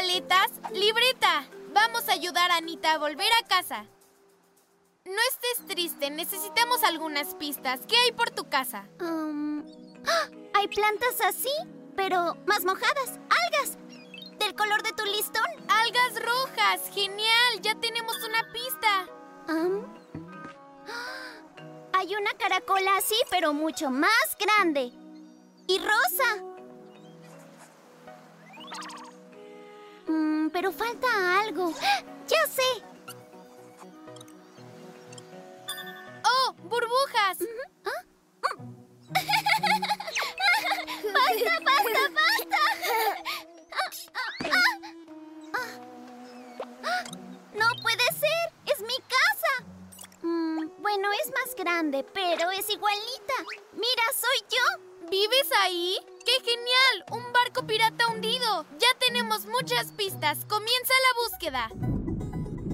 maletas, libreta. Vamos a ayudar a Anita a volver a casa. No estés triste, necesitamos algunas pistas. ¿Qué hay por tu casa? Hay plantas así, pero más mojadas. ¡Algas! ¿Del color de tu listón? ¡Algas rojas! ¡Genial! ¡Ya tenemos una pista! Hay una caracola así, pero mucho más grande. Y rosa. Pero falta algo. ¡Ya sé! ¡Oh! ¡Burbujas! ¡Basta, basta, basta! ¡No puede ser! ¡Es mi casa! Bueno, es más grande, pero es igualita. ¡Mira, soy yo! ¿Vives ahí? ¡Qué genial! ¡Un barco pirata hundido! Ya tenemos muchas pistas. ¡Comienza la búsqueda!